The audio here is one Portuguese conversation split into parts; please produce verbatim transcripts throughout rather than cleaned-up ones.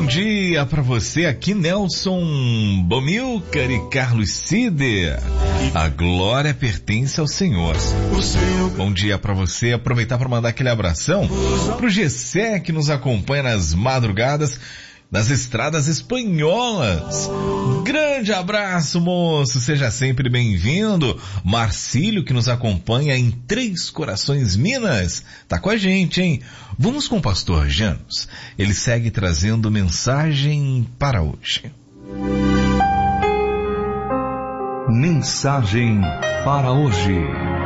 Bom dia para você, aqui Nelson Bomilcar e Carlos Cider. A glória pertence ao Senhor. Bom dia para você, aproveitar para mandar aquele abração pro Gessé que nos acompanha nas madrugadas nas estradas espanholas. Grande abraço, moço, seja sempre bem-vindo. Marcílio, que nos acompanha em Três Corações, Minas, tá com a gente, hein? Vamos com o pastor Janos. Ele segue trazendo mensagem para hoje. Mensagem para hoje.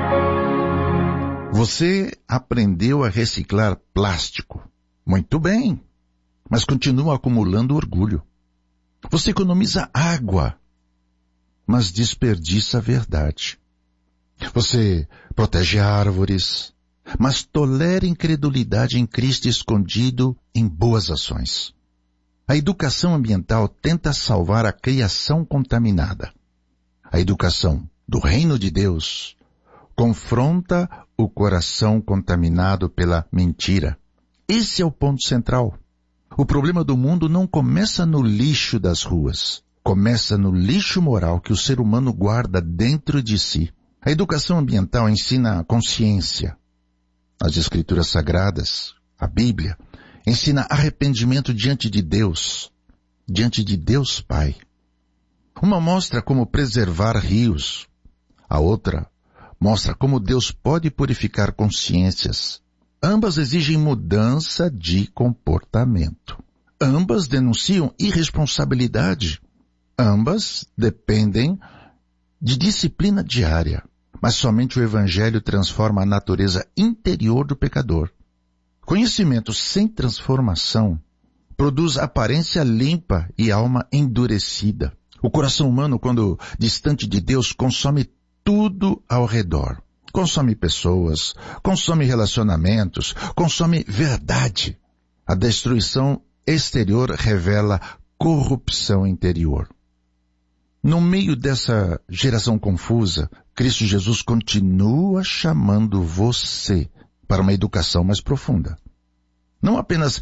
Você aprendeu a reciclar plástico. Muito bem. Mas continua acumulando orgulho. Você economiza água, mas desperdiça a verdade. Você protege árvores, mas tolera incredulidade em Cristo escondido em boas ações. A educação ambiental tenta salvar a criação contaminada. A educação do reino de Deus confronta o coração contaminado pela mentira. Esse é o ponto central. O problema do mundo não começa no lixo das ruas. Começa no lixo moral que o ser humano guarda dentro de si. A educação ambiental ensina a consciência. As Escrituras Sagradas, a Bíblia, ensina arrependimento diante de Deus, diante de Deus Pai. Uma mostra como preservar rios. A outra mostra como Deus pode purificar consciências. Ambas exigem mudança de comportamento. Ambas denunciam irresponsabilidade. Ambas dependem de disciplina diária. Mas somente o Evangelho transforma a natureza interior do pecador. Conhecimento sem transformação produz aparência limpa e alma endurecida. O coração humano, quando distante de Deus, consome tudo ao redor. Consome pessoas, consome relacionamentos, consome verdade. A destruição exterior revela corrupção interior. No meio dessa geração confusa, Cristo Jesus continua chamando você para uma educação mais profunda. Não apenas